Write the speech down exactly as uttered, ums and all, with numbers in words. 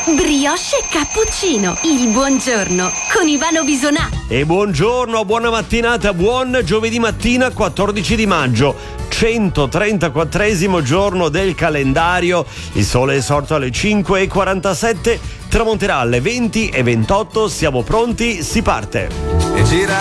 Brioche e cappuccino, il buongiorno con Ivano Bisonà. E buongiorno, buona mattinata, buon giovedì mattina quattordici di maggio, centotrentaquattresimo giorno del calendario. Il sole è sorto alle cinque e quarantasette, tramonterà alle venti e ventotto, siamo pronti, si parte. E gira